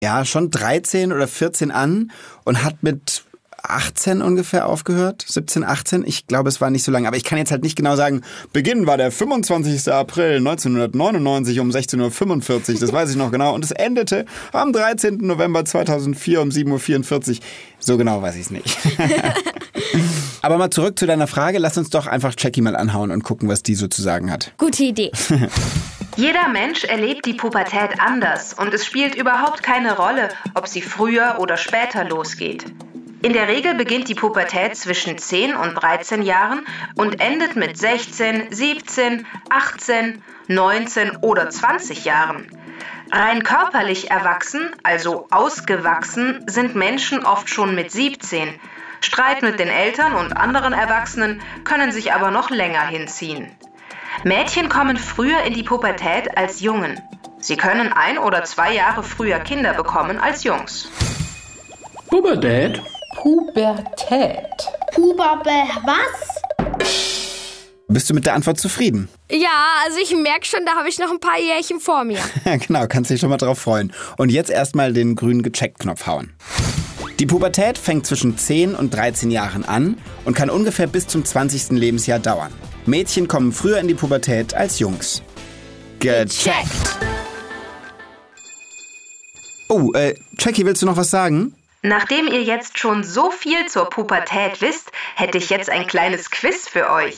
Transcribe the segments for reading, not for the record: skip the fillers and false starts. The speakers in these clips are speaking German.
ja, schon 13 oder 14 an und hat mit 18 ungefähr aufgehört, 17, 18. Ich glaube, es war nicht so lange, aber ich kann jetzt halt nicht genau sagen, Beginn war der 25. April 1999 um 16.45 Uhr, das weiß ich noch genau. Und es endete am 13. November 2004 um 7.44 Uhr. So genau weiß ich es nicht. Aber mal zurück zu deiner Frage, lass uns doch einfach Jackie mal anhauen und gucken, was die so zu sagen hat. Gute Idee. Jeder Mensch erlebt die Pubertät anders und es spielt überhaupt keine Rolle, ob sie früher oder später losgeht. In der Regel beginnt die Pubertät zwischen 10 und 13 Jahren und endet mit 16, 17, 18, 19 oder 20 Jahren. Rein körperlich erwachsen, also ausgewachsen, sind Menschen oft schon mit 17. Streit mit den Eltern und anderen Erwachsenen können sich aber noch länger hinziehen. Mädchen kommen früher in die Pubertät als Jungen. Sie können 1 oder 2 Jahre früher Kinder bekommen als Jungs. Pubertät? Was? Bist du mit der Antwort zufrieden? Ja, also ich merke schon, da habe ich noch ein paar Jährchen vor mir. Ja, genau, kannst dich schon mal drauf freuen. Und jetzt erstmal den grünen Gecheckt-Knopf hauen. Die Pubertät fängt zwischen 10 und 13 Jahren an und kann ungefähr bis zum 20. Lebensjahr dauern. Mädchen kommen früher in die Pubertät als Jungs. Gecheckt! Oh, Jackie, willst du noch was sagen? Nachdem ihr jetzt schon so viel zur Pubertät wisst, hätte ich jetzt ein kleines Quiz für euch.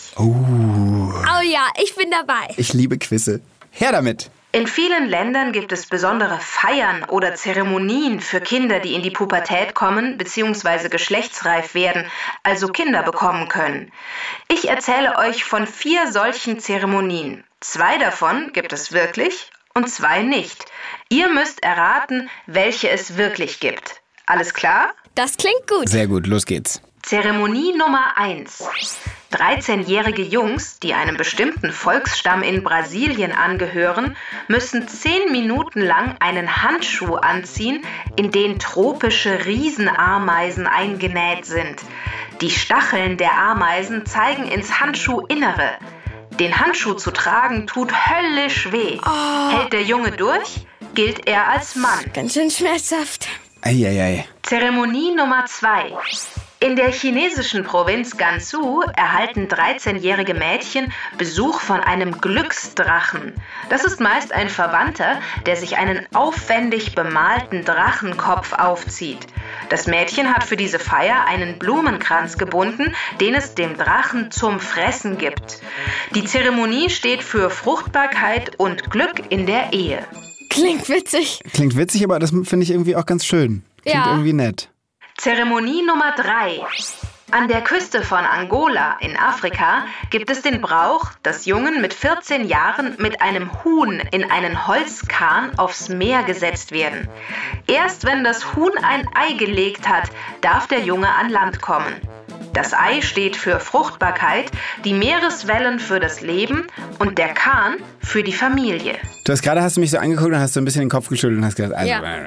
Oh ja, ich bin dabei. Ich liebe Quizze. Her damit! In vielen Ländern gibt es besondere Feiern oder Zeremonien für Kinder, die in die Pubertät kommen bzw. geschlechtsreif werden, also Kinder bekommen können. Ich erzähle euch von 4 solchen Zeremonien. 2 davon gibt es wirklich und 2 nicht. Ihr müsst erraten, welche es wirklich gibt. Alles klar? Das klingt gut. Sehr gut, los geht's. Zeremonie Nummer 1. 13-jährige Jungs, die einem bestimmten Volksstamm in Brasilien angehören, müssen 10 Minuten lang einen Handschuh anziehen, in den tropische Riesenameisen eingenäht sind. Die Stacheln der Ameisen zeigen ins Handschuhinnere. Den Handschuh zu tragen tut höllisch weh. Hält der Junge durch, gilt er als Mann. Ganz schön schmerzhaft. Eieiei. Zeremonie Nummer 2. In der chinesischen Provinz Gansu erhalten 13-jährige Mädchen Besuch von einem Glücksdrachen. Das ist meist ein Verwandter, der sich einen aufwendig bemalten Drachenkopf aufzieht. Das Mädchen hat für diese Feier einen Blumenkranz gebunden, den es dem Drachen zum Fressen gibt. Die Zeremonie steht für Fruchtbarkeit und Glück in der Ehe. Klingt witzig. Klingt witzig, aber das finde ich irgendwie auch ganz schön. Klingt irgendwie nett. Zeremonie Nummer 3. An der Küste von Angola in Afrika gibt es den Brauch, dass Jungen mit 14 Jahren mit einem Huhn in einen Holzkahn aufs Meer gesetzt werden. Erst wenn das Huhn ein Ei gelegt hat, darf der Junge an Land kommen. Das Ei steht für Fruchtbarkeit, die Meereswellen für das Leben und der Kahn für die Familie. Hast du mich so angeguckt und hast so ein bisschen den Kopf geschüttelt und hast gesagt,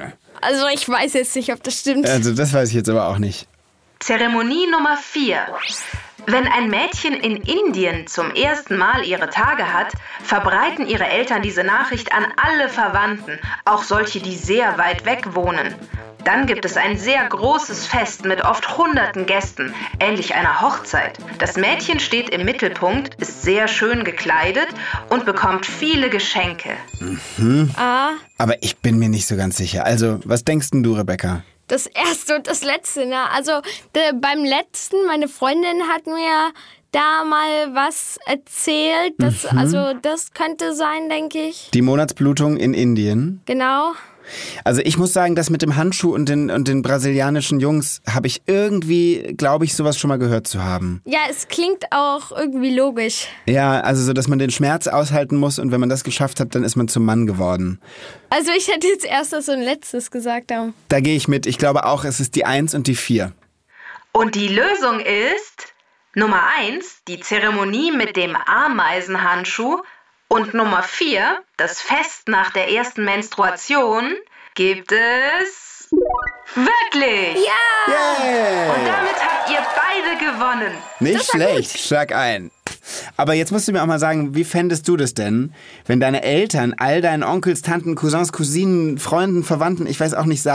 Also ich weiß jetzt nicht, ob das stimmt. Also das weiß ich jetzt aber auch nicht. Zeremonie Nummer 4. Wenn ein Mädchen in Indien zum ersten Mal ihre Tage hat, verbreiten ihre Eltern diese Nachricht an alle Verwandten, auch solche, die sehr weit weg wohnen. Dann gibt es ein sehr großes Fest mit oft hunderten Gästen, ähnlich einer Hochzeit. Das Mädchen steht im Mittelpunkt, ist sehr schön gekleidet und bekommt viele Geschenke. Aber ich bin mir nicht so ganz sicher. Also, was denkst denn du, Rebecca? Das erste und das letzte, ne? Also beim letzten, meine Freundin hat mir da mal was erzählt. Also das könnte sein, denke ich. Die Monatsblutung in Indien. Genau. Also ich muss sagen, das mit dem Handschuh und den brasilianischen Jungs habe ich irgendwie, glaube ich, sowas schon mal gehört zu haben. Ja, es klingt auch irgendwie logisch. Ja, also so, dass man den Schmerz aushalten muss und wenn man das geschafft hat, dann ist man zum Mann geworden. Also ich hätte jetzt erst das so ein letztes gesagt. Da gehe ich mit. Ich glaube auch, es ist die 1 und die 4. Und die Lösung ist Nummer 1, die Zeremonie mit dem Ameisenhandschuh. Und Nummer 4, das Fest nach der ersten Menstruation, gibt es wirklich. Ja! Yeah. Und damit habt ihr beide gewonnen. Nicht schlecht, schlag ein. Aber jetzt musst du mir auch mal sagen, wie fändest du das denn, wenn deine Eltern all deinen Onkels, Tanten, Cousins, Cousinen, Freunden, Verwandten, ich weiß auch nicht, sagen,